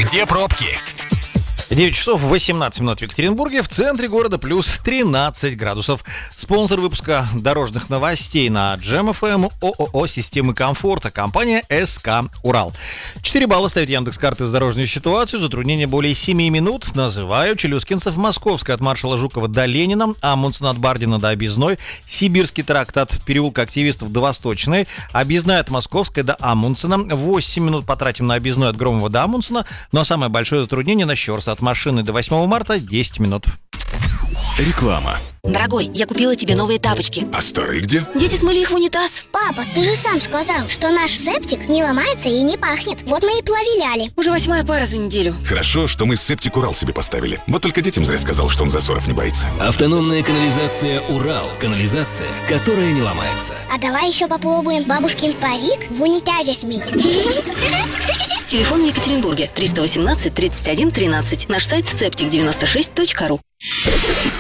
Где пробки? 9 часов 18 минут в Екатеринбурге, в центре города плюс 13 градусов. Спонсор выпуска дорожных новостей на Джем ФМ ООО «Системы комфорта», компания СК «Урал». 4 балла ставит Яндекс.Карты за дорожную ситуацию, затруднение более 7 минут. Называю: Челюскинцев, Московская от маршала Жукова до Ленина, Амундсен от Бардина до Объездной, Сибирский тракт от переулка Активистов до Восточной, Объездная от Московской до Амундсена. 8 минут потратим на Объездной от Громова до Амундсена, но самое большое затруднение на Щорса от машины до 8 марта 10 минут. Реклама. Дорогой, я купила тебе новые тапочки. А старые где? Дети смыли их в унитаз. Папа, ты же сам сказал, что наш септик не ломается и не пахнет. Вот мы и плавиляли. Уже 8-я пара за неделю. Хорошо, что мы септик Урал себе поставили. Вот только детям зря сказал, что он засоров не боится. Автономная канализация «Урал». Канализация, которая не ломается. А давай еще попробуем бабушкин парик в унитазе смыть. Телефон в Екатеринбурге 318 31 13. Наш сайт septic96.ru.